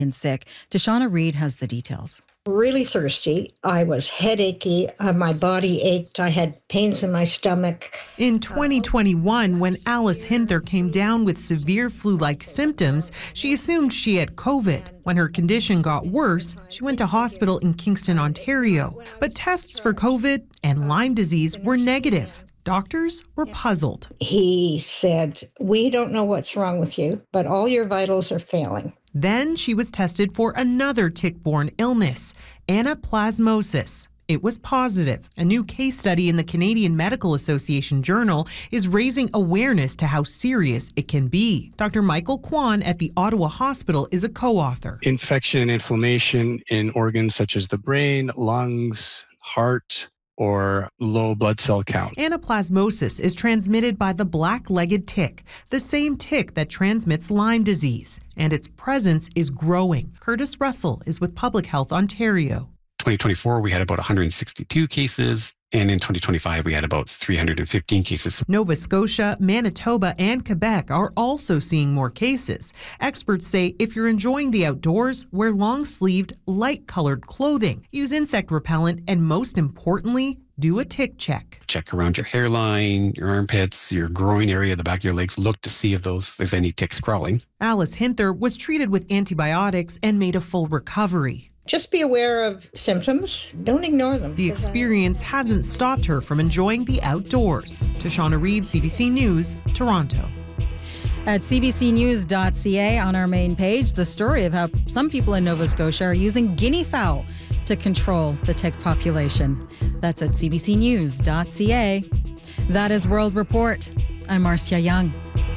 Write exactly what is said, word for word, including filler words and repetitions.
and sick. Tashana Reed has the details. Really thirsty. I was headachy. Uh, my body ached. I had pains in my stomach. In twenty twenty-one, when Alice Hinther came down with severe flu-like symptoms, she assumed she had COVID. When her condition got worse, she went to hospital in Kingston, Ontario. But tests for COVID and Lyme disease were negative. Doctors were puzzled. He said, "We don't know what's wrong with you, but all your vitals are failing." Then she was tested for another tick-borne illness, anaplasmosis. It was positive. A new case study in the Canadian Medical Association Journal is raising awareness to how serious it can be. Doctor Michael Kwan at the Ottawa Hospital is a co-author. Infection and inflammation in organs such as the brain, lungs, heart, or low blood cell count. Anaplasmosis is transmitted by the black-legged tick, the same tick that transmits Lyme disease, and its presence is growing. Curtis Russell is with Public Health Ontario. twenty twenty-four, we had about one hundred sixty-two cases, and in twenty twenty-five, we had about three hundred fifteen cases. Nova Scotia, Manitoba, and Quebec are also seeing more cases. Experts say if you're enjoying the outdoors, wear long-sleeved, light-colored clothing, use insect repellent, and most importantly, do a tick check. Check around your hairline, your armpits, your groin area, the back of your legs. Look to see if those there's any ticks crawling. Alice Hinther was treated with antibiotics and made a full recovery. Just be aware of symptoms. Don't ignore them. The experience hasn't stopped her from enjoying the outdoors. Tashana Reed, C B C News, Toronto. At c b c news dot c a on our main page, the story of how some people in Nova Scotia are using guinea fowl to control the tick population. That's at c b c news dot c a. That is World Report. I'm Marcia Young.